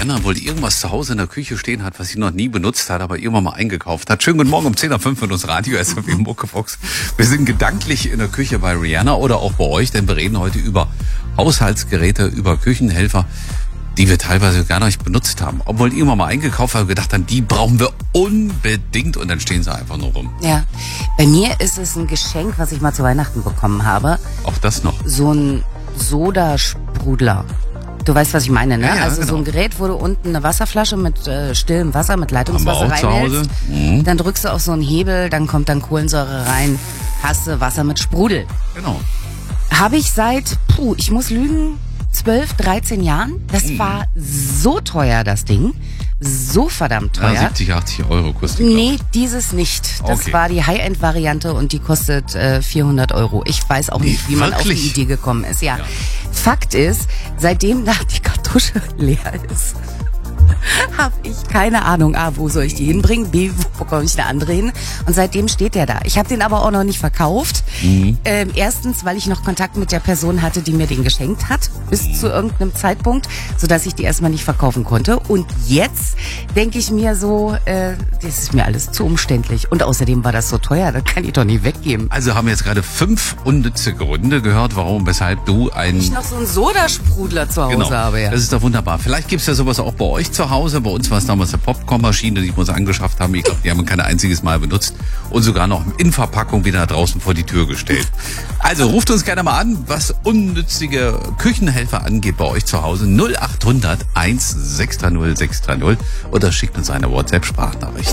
Rihanna wohl irgendwas zu Hause in der Küche stehen hat, was sie noch nie benutzt hat, aber irgendwann mal eingekauft hat. Schönen guten Morgen um 10:05 Uhr mit uns Radio SRW Muckefuchs. Wir sind gedanklich in der Küche bei Rihanna oder auch bei euch, denn wir reden heute über Haushaltsgeräte, über Küchenhelfer, die wir teilweise gar nicht benutzt haben. Obwohl irgendwann mal eingekauft haben und gedacht haben, die brauchen wir unbedingt und dann stehen sie einfach nur rum. Ja, bei mir ist es ein Geschenk, was ich mal zu Weihnachten bekommen habe. Auch das noch. So ein Sodasprudler. Du weißt, was ich meine, ne? Ja, also genau. so ein Gerät, wo du unten eine Wasserflasche mit stillem Wasser, mit Leitungswasser Haben wir auch zu Hause. reinhältst. Dann drückst du auf so einen Hebel, dann kommt dann Kohlensäure rein, hast du Wasser mit Sprudel. Genau. Habe ich seit, ich muss lügen, 12, 13 Jahren. Das war so teuer, das Ding. So verdammt teuer. Ja, 70, 80 Euro kostet die. Nee, dieses nicht. Das Okay. war die High-End-Variante und die kostet 400 Euro. Ich weiß auch nicht, wie man auf die wirklich? Idee gekommen ist. Ja. Ja. Fakt ist, seitdem da die Kartusche leer ist, habe ich keine Ahnung, A, wo soll ich die hinbringen, B, wo bekomme ich eine andere hin? Und seitdem steht der da. Ich habe den aber auch noch nicht verkauft. Erstens, weil ich noch Kontakt mit der Person hatte, die mir den geschenkt hat, bis zu irgendeinem Zeitpunkt, sodass ich die erstmal nicht verkaufen konnte. Und jetzt denke ich mir so, das ist mir alles zu umständlich. Und außerdem war das so teuer, das kann ich doch nicht weggeben. Also haben wir jetzt gerade 5 unnütze Gründe gehört, warum, weshalb du Ich noch so einen Sodasprudler zu Hause habe, ja. Das ist doch wunderbar. Vielleicht gibt's ja sowas auch bei euch zu Hause. Bei uns war es damals eine Popcornmaschine, die wir uns angeschafft haben. Ich glaube, die haben wir kein einziges Mal benutzt und sogar noch in Verpackung wieder draußen vor die Tür gestellt. Also ruft uns gerne mal an, was unnützige Küchenhelfer angeht bei euch zu Hause. 0800 1630 630 oder schickt uns eine WhatsApp-Sprachnachricht.